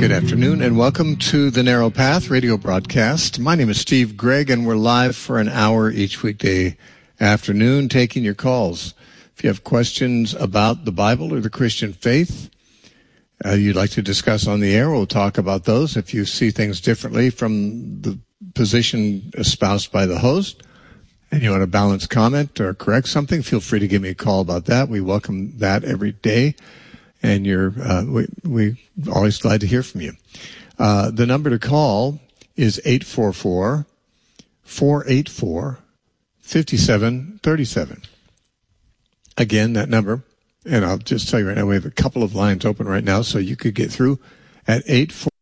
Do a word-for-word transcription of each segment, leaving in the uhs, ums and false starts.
Good afternoon and welcome to the Narrow Path radio broadcast. My name is Steve Gregg and we're live for an hour each weekday afternoon taking your calls. If you have questions about the Bible or the Christian faith uh, you'd like to discuss on the air, we'll talk about those. If you see things differently from the position espoused by the host and you want to balance comment or correct something, feel free to give me a call about that. We welcome that every day. And you're, uh, we, we always glad to hear from you. Uh, the number to call is eight four four, four eight four, five seven three seven. Again, that number, and I'll just tell you right now, we have a couple of lines open right now, so you could get through at eight four.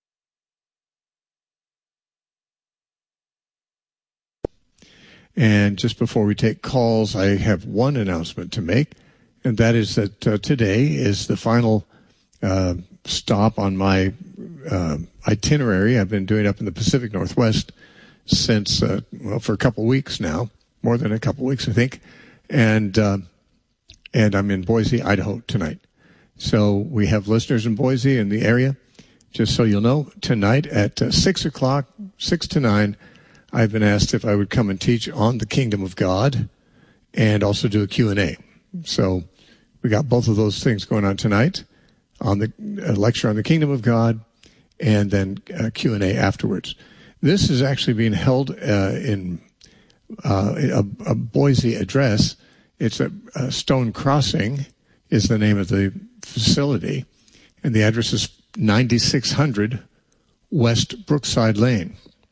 And just before we take calls, I have one announcement to make. And that is that uh, today is the final uh, stop on my uh, itinerary I've been doing up in the Pacific Northwest since, uh, well, for a couple weeks now, more than a couple weeks, I think. And uh, and I'm in Boise, Idaho tonight. So we have listeners in Boise in the area. Just so you'll know, tonight at uh, six o'clock, six to nine, I've been asked if I would come and teach on the Kingdom of God and also do a Q and A. So we got both of those things going on tonight, on the uh, lecture on the Kingdom of God, and then uh, Q and A afterwards. This is actually being held uh, in uh, a, a Boise address. It's a, a Stone Crossing is the name of the facility, and the address is ninety-six hundred West Brookside Lane.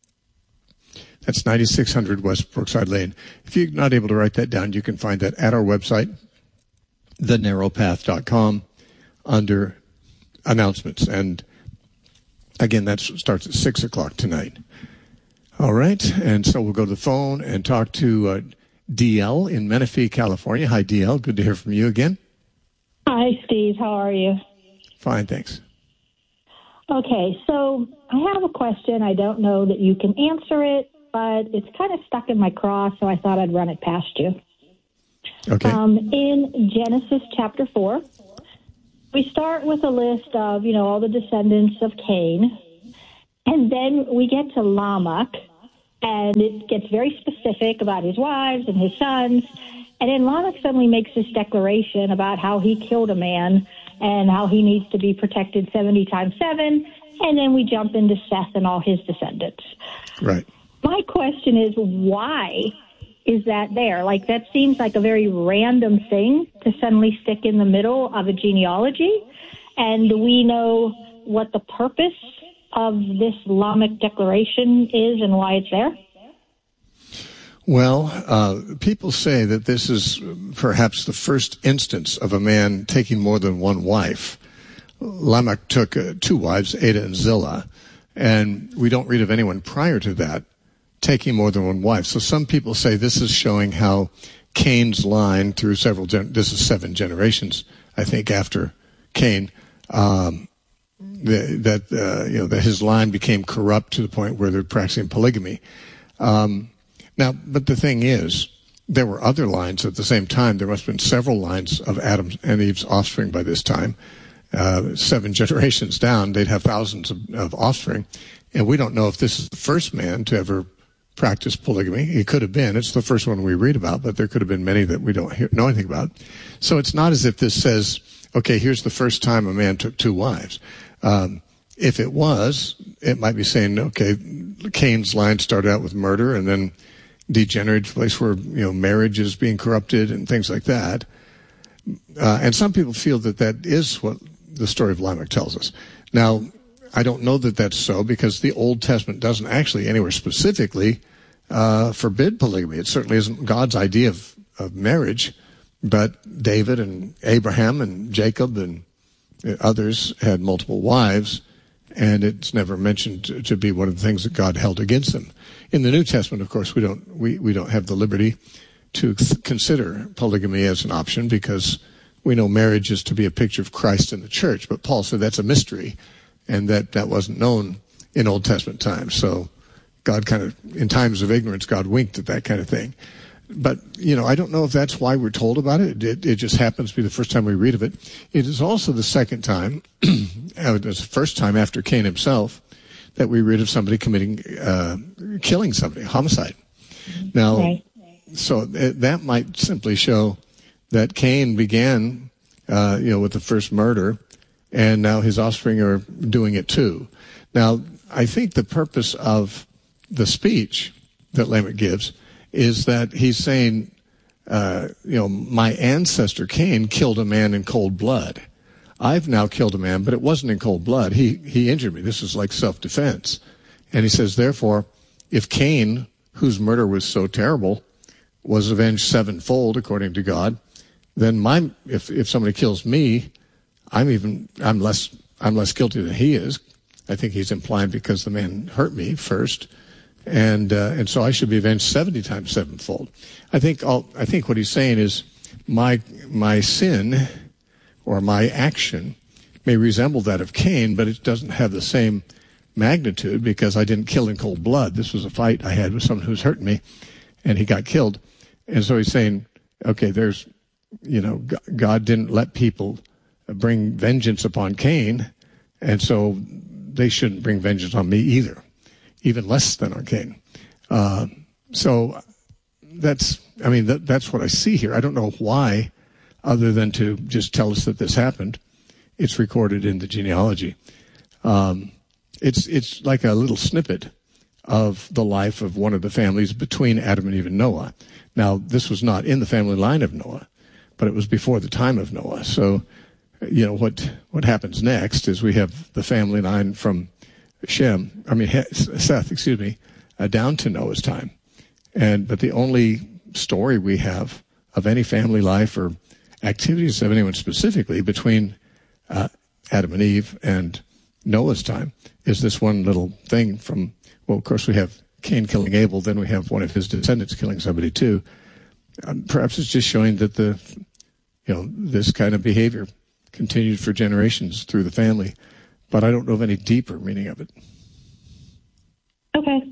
That's ninety-six hundred West Brookside Lane. If you're not able to write that down, you can find that at our website, the narrow path dot com, under announcements. And again, that starts at six o'clock tonight. All right. And so we'll go to the phone and talk to uh, D L in Menifee, California. Hi, D L. Good to hear from you again. Hi, Steve. How are you? Fine, thanks. Okay. So I have a question. I don't know that you can answer it, but it's kind of stuck in my craw, so I thought I'd run it past you. Okay. Um, in Genesis chapter four, we start with a list of, you know, all the descendants of Cain, and then we get to Lamech, and it gets very specific about his wives and his sons, and then Lamech suddenly makes this declaration about how he killed a man and how he needs to be protected seventy times seven, and then we jump into Seth and all his descendants. Right. My question is, why is that there? Like, that seems like a very random thing to suddenly stick in the middle of a genealogy. And do we know what the purpose of this Lamech declaration is and why it's there? Well, uh, people say that this is perhaps the first instance of a man taking more than one wife. Lamech took uh, two wives, Ada and Zillah, and we don't read of anyone prior to that taking more than one wife. So some people say this is showing how Cain's line through several, gen- this is seven generations, I think, after Cain, um, the, that, uh, you know, that his line became corrupt to the point where they're practicing polygamy. Um, now, but the thing is, there were other lines at the same time. There must have been several lines of Adam and Eve's offspring by this time. Uh, seven generations down, they'd have thousands of, of offspring. And we don't know if this is the first man to ever practice polygamy. It could have been. It's the first one we read about, but there could have been many that we don't hear, know anything about. So it's not as if this says, okay, here's the first time a man took two wives. Um, if it was, it might be saying, okay, Cain's line started out with murder and then degenerated to a place where, you know, marriage is being corrupted and things like that. Uh, and some people feel that that is what the story of Lamech tells us. Now, I don't know that that's so because the Old Testament doesn't actually anywhere specifically uh, forbid polygamy. It certainly isn't God's idea of, of marriage, but David and Abraham and Jacob and others had multiple wives, and it's never mentioned to, to be one of the things that God held against them. In the New Testament, of course, we don't we, we don't have the liberty to th- consider polygamy as an option because we know marriage is to be a picture of Christ in the church, but Paul said that's a mystery. And that, that wasn't known in Old Testament times. So God kind of, in times of ignorance, God winked at that kind of thing. But, you know, I don't know if that's why we're told about it. It, it just happens to be the first time we read of it. It is also the second time, it was the first time after Cain himself, that we read of somebody committing, uh, killing somebody, homicide. Now, right. so th- that might simply show that Cain began, uh, you know, with the first murder, and now his offspring are doing it too. Now, I think the purpose of the speech that Lamech gives is that he's saying, uh, you know, my ancestor Cain killed a man in cold blood. I've now killed a man, but it wasn't in cold blood. He he injured me. This is like self-defense. And he says, therefore, if Cain, whose murder was so terrible, was avenged sevenfold according to God, then my if if somebody kills me, I'm even I'm less I'm less guilty than he is. I think he's implying because the man hurt me first. And uh, and so I should be avenged seventy times sevenfold. I think all, I think what he's saying is my my sin or my action may resemble that of Cain, but it doesn't have the same magnitude because I didn't kill in cold blood. This was a fight I had with someone who was hurting me, and he got killed. And so he's saying, okay, there's, you know, God didn't let people bring vengeance upon Cain, and so they shouldn't bring vengeance on me either. Even less than on Cain. Uh, so that's, I mean, that, that's what I see here. I don't know why, other than to just tell us that this happened. It's recorded in the genealogy. Um, it's it's like a little snippet of the life of one of the families between Adam and Eve and Noah. Now, this was not in the family line of Noah, but it was before the time of Noah. So, you know, what what happens next is we have the family line from Shem, I mean Seth, excuse me, uh, down to Noah's time, and but the only story we have of any family life or activities of anyone specifically between uh, Adam and Eve and Noah's time is this one little thing from. Well, of course, we have Cain killing Abel, then we have one of his descendants killing somebody too. Um, perhaps it's just showing that the, you know, this kind of behavior continued for generations through the family. But I don't know of any deeper meaning of it. Okay.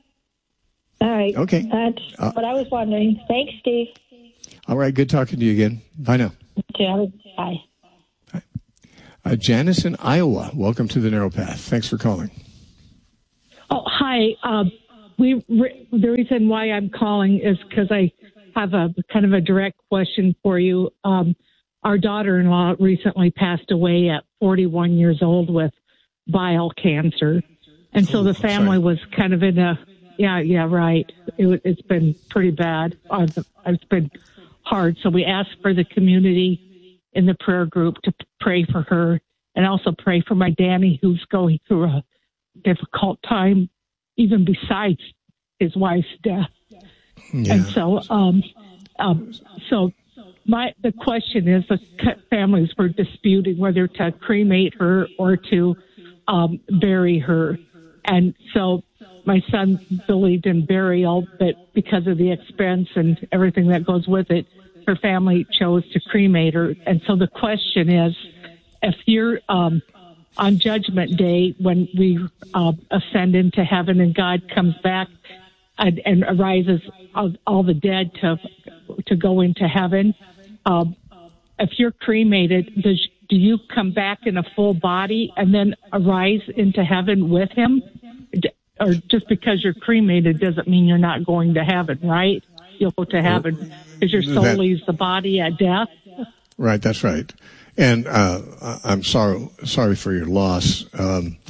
All right. Okay. That's uh, what I was wondering. Thanks, Steve. All right. Good talking to you again. Bye now. Bye. Bye. Uh, Janice in Iowa, welcome to the Narrow Path. Thanks for calling. Oh, hi. Uh, we re- the reason why I'm calling is because I have a kind of a direct question for you. Um, Our daughter-in-law recently passed away at forty-one years old with bile cancer. And so the family was kind of in a, yeah, yeah, right. It, it's been pretty bad. It's been hard. So we asked for the community in the prayer group to pray for her and also pray for my Danny, who's going through a difficult time, even besides his wife's death. Yeah. And so, um, um, so, My the question is, the families were disputing whether to cremate her or to um, bury her, and so my son believed in burial, but because of the expense and everything that goes with it, her family chose to cremate her. And so the question is, if you're um, on Judgment Day when we uh, ascend into heaven and God comes back and, and arises all, all the dead to to go into heaven. Um, if you're cremated, does, do you come back in a full body and then arise into heaven with him? Or just because you're cremated doesn't mean you're not going to heaven, right? You'll go to heaven because your soul that, leaves the body at death. Right, that's right. And uh, I'm sorry, sorry for your loss. Um,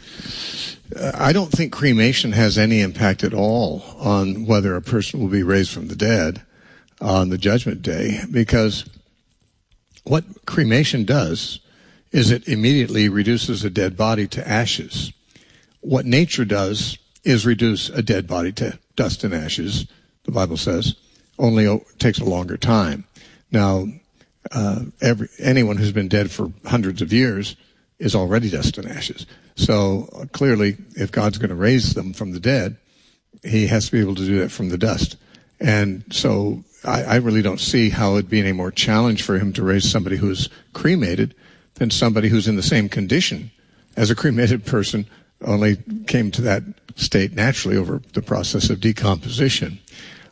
I don't think cremation has any impact at all on whether a person will be raised from the dead on the Judgment Day, because what cremation does is it immediately reduces a dead body to ashes. What nature does is reduce a dead body to dust and ashes, the Bible says, only it takes a longer time. Now, uh, every, anyone who's been dead for hundreds of years is already dust and ashes. So uh, clearly, if God's going to raise them from the dead, he has to be able to do that from the dust. And so I, I really don't see how it'd be any more challenge for him to raise somebody who's cremated than somebody who's in the same condition as a cremated person, only came to that state naturally over the process of decomposition.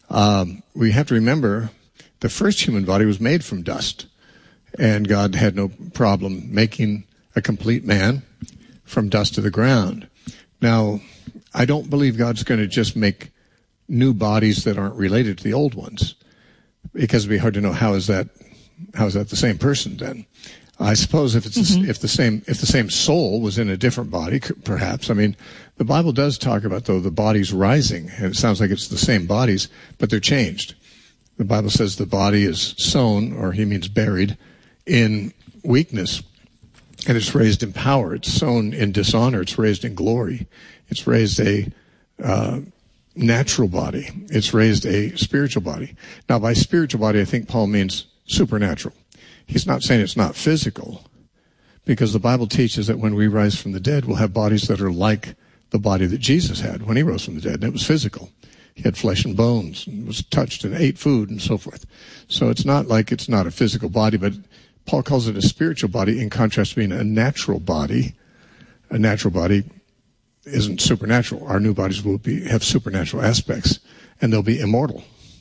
Um, we have to remember the first human body was made from dust, and God had no problem making a complete man from dust to the ground. Now, I don't believe God's going to just make new bodies that aren't related to the old ones, because it'd be hard to know how is that how is that the same person then. I suppose if it's mm-hmm. if the same if the same soul was in a different body, perhaps. I mean, the Bible does talk about, though, the bodies rising, and it sounds like it's the same bodies, but they're changed. The Bible says the body is sown, or he means buried, in weakness, and it's raised in power. It's sown in dishonor. It's raised in glory. It's raised a uh, natural body. It's raised a spiritual body. Now, by spiritual body, I think Paul means supernatural. He's not saying it's not physical, because the Bible teaches that when we rise from the dead, we'll have bodies that are like the body that Jesus had when he rose from the dead, and it was physical. He had flesh and bones, and was touched and ate food and so forth. So it's not like it's not a physical body, but Paul calls it a spiritual body in contrast to being a natural body. A natural body isn't supernatural. Our new bodies will be have supernatural aspects, and they'll be immortal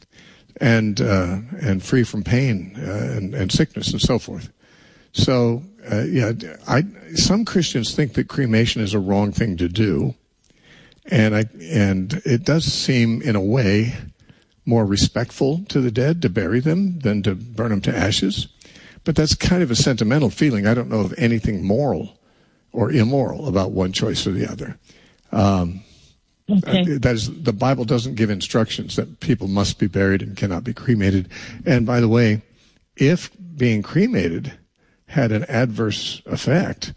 and uh, and free from pain uh, and, and sickness and so forth. So, uh, yeah, I, some Christians think that cremation is a wrong thing to do, and I and it does seem, in a way, more respectful to the dead to bury them than to burn them to ashes. But that's kind of a sentimental feeling. I don't know of anything moral or immoral about one choice or the other. Um, Okay. Uh, that is, the Bible doesn't give instructions that people must be buried and cannot be cremated. And by the way, if being cremated had an adverse effect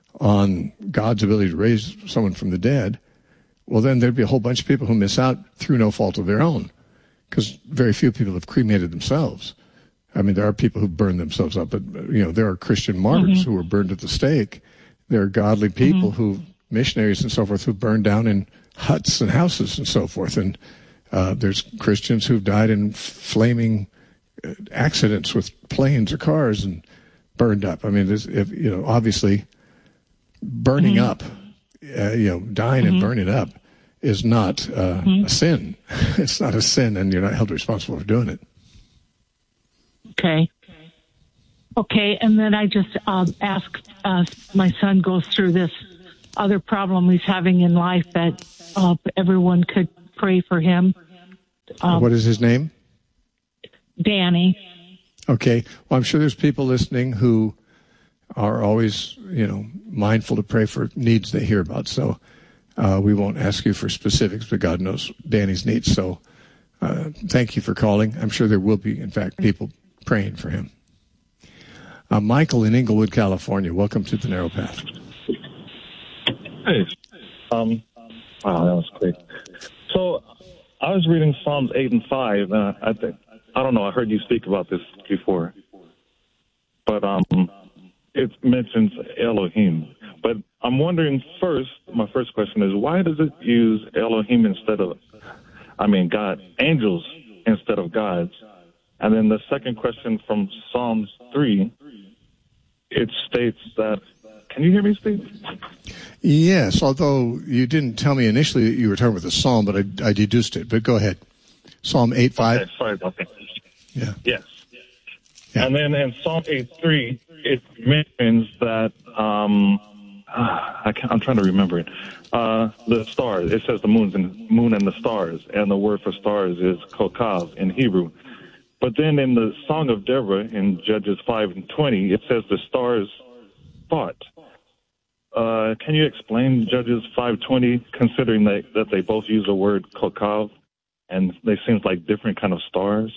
on God's ability to raise someone from the dead, well, then there'd be a whole bunch of people who miss out through no fault of their own, because very few people have cremated themselves. I mean, there are people who burn themselves up, but, you know, there are Christian martyrs mm-hmm. who were burned at the stake. There are godly people mm-hmm. who, missionaries and so forth, who burned down in huts and houses and so forth. And uh, there's Christians who've died in flaming accidents with planes or cars and burned up. I mean, there's, if, you know, obviously burning mm-hmm. up, uh, you know, dying mm-hmm. and burning up is not uh, mm-hmm. a sin. It's not a sin, and you're not held responsible for doing it. Okay. Okay, and then I just um, asked, uh, my son goes through this other problem he's having in life, that uh, everyone could pray for him. Um, what is his name? Danny. Okay. Well, I'm sure there's people listening who are always, you know, mindful to pray for needs they hear about. So uh, we won't ask you for specifics, but God knows Danny's needs. So uh, thank you for calling. I'm sure there will be, in fact, people praying for him. Uh, Michael in Inglewood, California. Welcome to the Narrow Path. Hey, um, wow, that was quick. So, I was reading Psalms eight and five, and I think, I don't know, I heard you speak about this before, but um, it mentions Elohim. But I'm wondering first, my first question is, why does it use Elohim instead of, I mean, God, angels instead of gods? And then the second question from Psalms three, it states that, can you hear me, Steve? Yes, although you didn't tell me initially that you were talking about the Psalm, but I, I deduced it. But go ahead. Psalm eight five. Okay, sorry about that. Yeah. Yes. Yeah. And then in Psalm eight three, it mentions that, um, I can't, I'm trying to remember it, uh, the stars. It says the moons and, moon and the stars, and the word for stars is kokav in Hebrew. But then in the Song of Deborah in Judges five and twenty, it says the stars fought. Uh, can you explain Judges five twenty, considering that, that they both use the word kokav, and they seem like different kind of stars?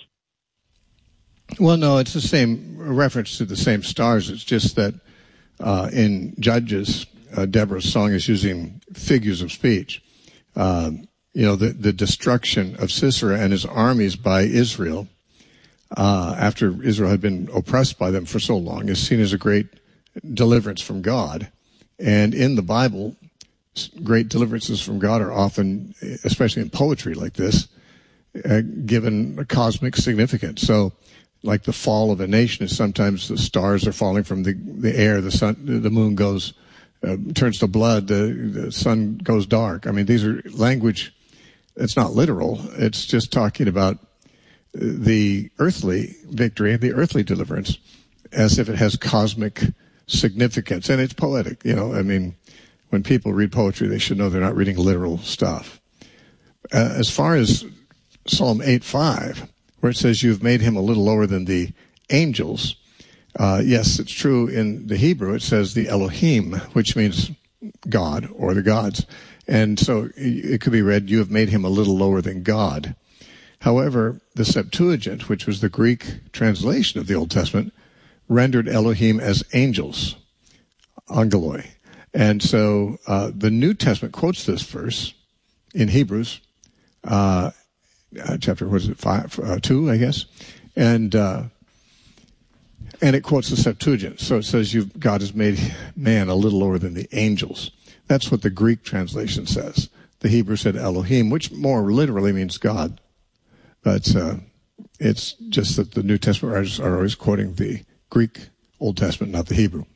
Well, no, it's the same reference to the same stars. It's just that uh, in Judges, uh, Deborah's song is using figures of speech. Uh, you know, the, the destruction of Sisera and his armies by Israel, uh, after Israel had been oppressed by them for so long, is seen as a great deliverance from God. And in the Bible, great deliverances from God are often, especially in poetry like this, uh, given a cosmic significance. So, like the fall of a nation is sometimes the stars are falling from the, the air, the sun, the moon goes, uh, turns to blood, the, the sun goes dark. I mean, these are language it's not literal. It's just talking about the earthly victory, the earthly deliverance, as if it has cosmic significance. And it's poetic. You know, I mean, when people read poetry, they should know they're not reading literal stuff. Uh, as far as Psalm eight five, where it says, you've made him a little lower than the angels, uh, yes, it's true. In the Hebrew, it says the Elohim, which means God or the gods. And so it could be read, you have made him a little lower than God. However, the Septuagint, which was the Greek translation of the Old Testament, rendered Elohim as angels, angeloi. And so uh, the New Testament quotes this verse in Hebrews, uh, uh, chapter, what is it, five, uh, two, I guess, and uh, and it quotes the Septuagint. So it says, "You've, God has made man a little lower than the angels." That's what the Greek translation says. The Hebrew said Elohim, which more literally means God. But uh, it's just that the New Testament writers are always quoting the Greek Old Testament, not the Hebrew.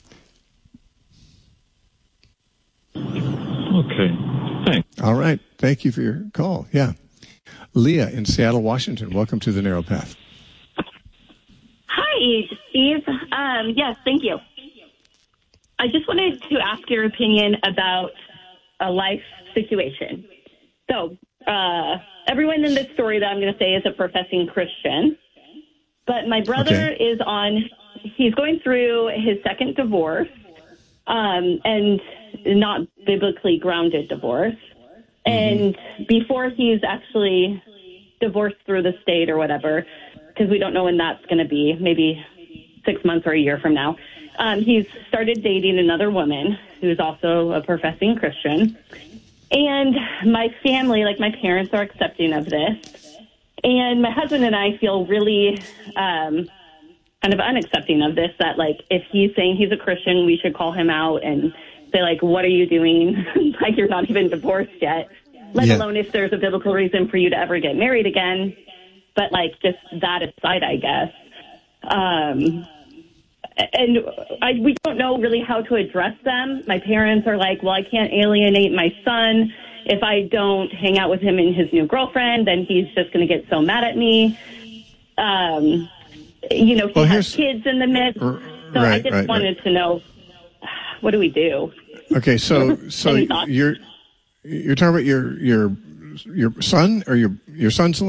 Okay, thanks. All right. Thank you for your call. Yeah. Leah in Seattle, Washington. Welcome to the Narrow Path. Hi, Steve. Um, yes, thank you. I just wanted to ask your opinion about a life situation. So, uh, everyone in this story that I'm going to say is a professing Christian, but my brother okay. is on, he's going through his second divorce, um, and not biblically grounded divorce. Mm-hmm. And before he's actually divorced through the state or whatever, because we don't know when that's going to be, maybe six months or a year from now, um, he's started dating another woman who's also a professing Christian. And my family, like my parents, are accepting of this. And my husband and I feel really um, kind of unaccepting of this, that, like, if he's saying he's a Christian, we should call him out and say, like, what are you doing? Like, you're not even divorced yet, let yeah. alone if there's a biblical reason for you to ever get married again. But, like, just that aside, I guess. Um, and I, we don't know really how to address them. My parents are like, well, I can't alienate my son. If I don't hang out with him and his new girlfriend, then he's just going to get so mad at me. Um, you know, he well, has kids in the midst. So right, I just right, wanted right. to know, what do we do? Okay, so so you're you're talking about your your your son or your your son's